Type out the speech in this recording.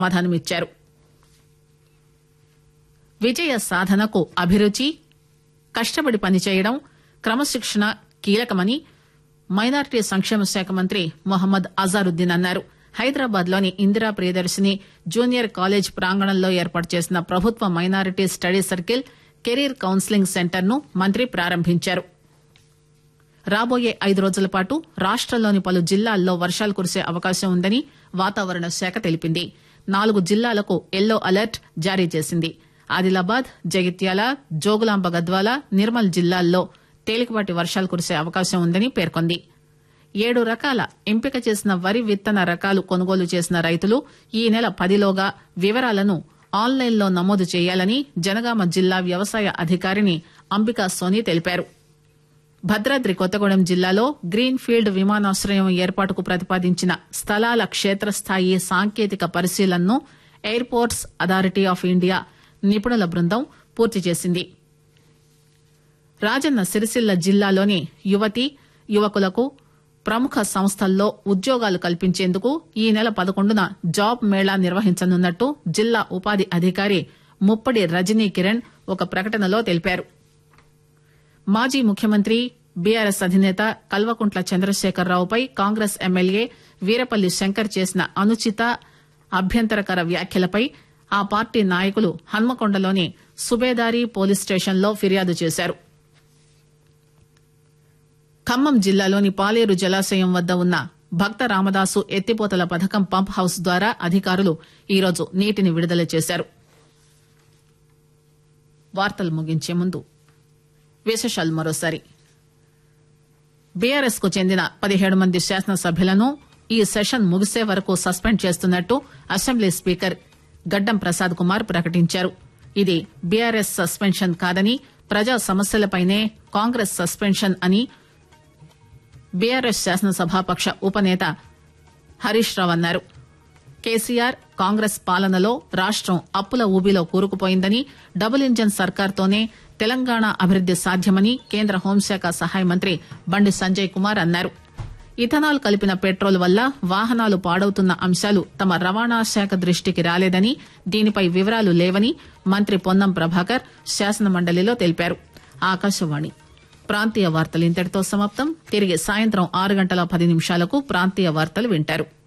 సమాధానమిచ్చారు. విజయ సాధనకు అభిరుచి, కష్టపడి పనిచేయడం, క్రమశిక్షణ కీలకమని మైనారిటీ సంక్షేమ శాఖ మంత్రి మొహమ్మద్ అజారుద్దీన్ అన్నారు. హైదరాబాద్ లోని ఇందిరా ప్రియదర్శిని జూనియర్ కాలేజ్ ప్రాంగణంలో ఏర్పాటు చేసిన ప్రభుత్వ minority study circle, career counselling centre ను మంత్రి ప్రారంభించారు. రాబోయే 5 రోజుల పాటు రాష్టంలోని పలు జిల్లాల్లో వర్షాలు కురిసే అవకాశం ఉందని వాతావరణ శాఖ తెలిపింది. 4 జిల్లాలకు ఎల్లో అలర్ట్ జారీ చేసింది. ఆదిలాబాద్, జగిత్యాల, జోగులాంబ గద్వాల, నిర్మల్ జిల్లాల్లో తేలికపాటి వర్షాలు కురిసే అవకాశం ఉందని పేర్కొంది. 7 రకాల ఎంపిక చేసిన వరి విత్తన రకాలు కొనుగోలు చేసిన రైతులు ఈ నెల 10లోగా వివరాలను ఆన్లైన్లో నమోదు చేయాలని జనగామ జిల్లా వ్యవసాయ అధికారిని అంబికా సోని తెలిపారు. భద్రాద్రి కొత్తగూడెం జిల్లాలో గ్రీన్ ఫీల్డ్ విమానాశ్రయం ఏర్పాటుకు ప్రతిపాదించిన స్థలాల క్షేత్రస్థాయి సాంకేతిక పరిశీలనను ఎయిర్పోర్ట్స్ అథారిటీ ఆఫ్ ఇండియా నిపుణుల బృందం పూర్తి చేసింది. రాజన్న సిరిసిల్ల జిల్లాలోని యువతీ యువకులకు ప్రముఖ సంస్థల్లో ఉద్యోగాలు కల్పించేందుకు ఈ నెల 11న జాబ్ మేళా నిర్వహించనున్నట్టు జిల్లా ఉపాధి అధికారి ముప్పడి రజనీ కిరణ్ ఒక ప్రకటనలో తెలిపారు. మాజీ ముఖ్యమంత్రి బీఆర్ఎస్ అధినేత కల్వకుంట్ల చంద్రశేఖరరావుపై కాంగ్రెస్ ఎమ్మెల్యే వీరపల్లి శంకర్ చేసిన అనుచిత, అభ్యంతరకర వ్యాఖ్యలపై ఆ పార్టీ నాయకులు హన్మకొండలోని సుబేదారి పోలీస్ స్టేషన్లో ఫిర్యాదు చేశారు. ఖమ్మం జిల్లాలోని పాలేరు జలాశయం వద్ద ఉన్న భక్త రామదాసు ఎత్తిపోతల పథకం పంప్ హౌస్ ద్వారా అధికారులు ఈరోజు నీటిని విడుదల చేశారు. వార్తలు ముగించే ముందు విశేషాలు మరోసారి. బీఆర్ఎస్ కు చెందిన 17 మంది శాసనసభ్యులను ఈ సెషన్ ముగిసే వరకు సస్పెండ్ చేస్తున్నట్టు అసెంబ్లీ స్పీకర్ గడ్డం ప్రసాద్ కుమార్ ప్రకటించారు. ఇది బీఆర్ఎస్ సస్పెన్షన్ కాదని, ప్రజా సమస్యలపైనే కాంగ్రెస్ సస్పెన్షన్ అని బీఆర్ఎస్ శాసనసభాపక్ష ఉపనేత హరీష్ రావు అన్నారు. కేసీఆర్ కాంగ్రెస్ పాలనలో రాష్టం అప్పుల ఊబిలో కూరుకుపోయిందని, డబుల్ ఇంజన్ సర్కార్తోనే తెలంగాణ అభివృద్ది సాధ్యమని కేంద్ర హోంశాఖ సహాయ మంత్రి బండి సంజయ్ కుమార్ అన్నారు. ఇథనాల్ కలిపిన పెట్రోల్ వల్ల వాహనాలు పాడవుతున్న అంశాలు తమ రవాణా శాఖ దృష్టికి రాలేదని, దీనిపై వివరాలు లేవని మంత్రి పొన్నం ప్రభాకర్ శాసనమండలిలో తెలిపారు. ఆకాశవాణి ప్రాంతీయ వార్తలు ఇంతటితో సమాప్తం. తిరిగి సాయంత్రం 6 గంటల 10 నిమిషాలకు ప్రాంతీయ వార్తలు వింటారు.